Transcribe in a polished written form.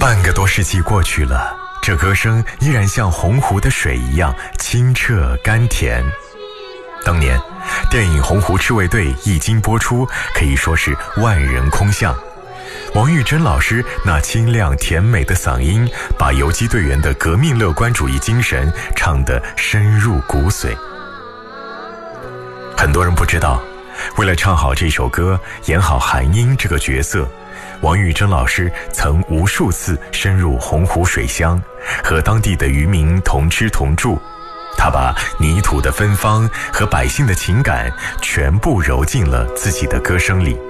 半个多世纪过去了，这歌声依然像洪湖的水一样清澈甘甜。当年电影《洪湖赤卫队》一经播出，可以说是万人空巷。王玉珍老师那清亮甜美的嗓音，把游击队员的革命乐观主义精神唱得深入骨髓。很多人不知道，为了唱好这首歌，演好韩英这个角色，王玉珍老师曾无数次深入洪湖水乡，和当地的渔民同吃同住。他把泥土的芬芳和百姓的情感全部揉进了自己的歌声里。